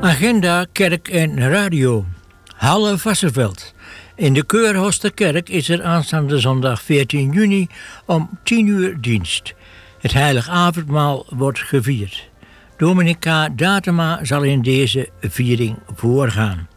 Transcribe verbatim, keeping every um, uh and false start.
Agenda, kerk en radio. Halle Vassenveld. In de Keurhorsterkerk is er aanstaande zondag veertien juni om tien uur dienst. Het heilig avondmaal wordt gevierd. Dominee K. Datema zal in deze viering voorgaan.